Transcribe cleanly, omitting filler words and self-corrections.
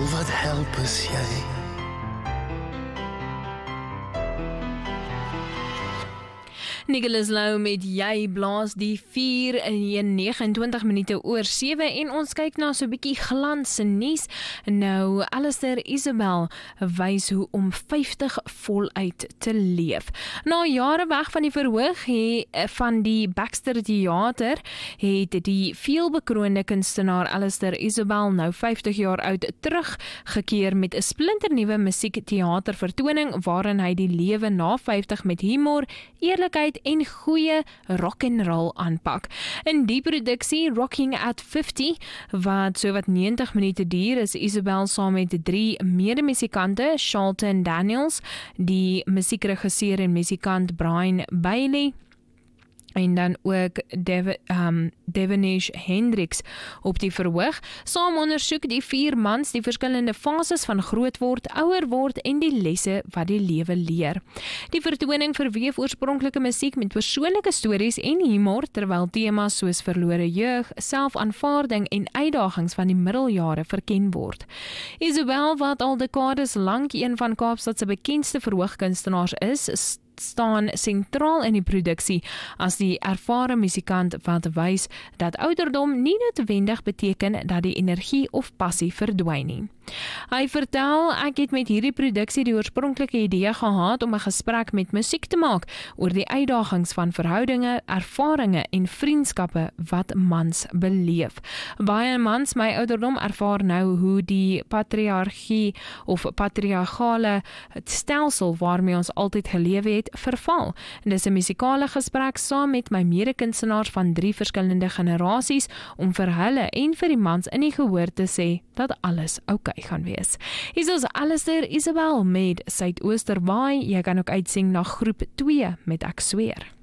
wat help is jy? Nicholas Lou met Jy blaas die 4 in 29 minute oor 7 en ons kyk na so 'n bietjie glans en nuus. Nou, Alistair Isabel wys hoe om 50 voluit te leef. Na jare weg van die verhoog van die Baxter Theater het die veelbekroonde kunstenaar Alistair Isabel nou 50 jaar oud teruggekeer met 'n splinternuwe musiekteatervertoning waarin hy die lewe na 50 met humor, eerlikheid en goeie rock and roll aanpak. In die produksie Rocking at 50, wat so wat 90 minute duur, is Isabel saam met 3 mede-musikante, Charlton Daniels, die musiekregisseur en musikant Brian Bailey, en dan ook Devenish Hendricks op die verhoog. Saam ondersoek die 4 mans die verskillende fases van groot word, ouer word en die lesse wat die lewe leer. Die vertoning verweef oorspronklike musiek met persoonlike stories en humor, terwyl temas soos verlore jeug, selfaanvaarding en uitdagings van die middeljare verken word. Isabel, wat al dekades lank een van Kaapstad se bekendste verhoogkunstenaars is, staan sentraal in die produksie as die ervare musikant wat wys dat ouderdom nie noodwendig beteken dat die energie of passie verdwyn nie. Hy vertel, ek het met hierdie produksie die oorspronklike idee gehad om 'n gesprek met musiek te maak oor die uitdagings van verhoudinge, ervarings en vriendskappe wat mans beleef. Baie mans my ouderdom ervaar nou hoe die patriargie of patriargale stelsel waarmee ons altyd geleef het, verval. En dis 'n musikale gesprek saam met my mede-kunstenaars van 3 verskillende generasies om vir hulle en vir die mans in die gehoor te sê dat alles oukei gaan wees. Hier is Alistair Isabel met Suidoosterwaai. Jy kan ook uitsing na groep 2 met Ek Sweer.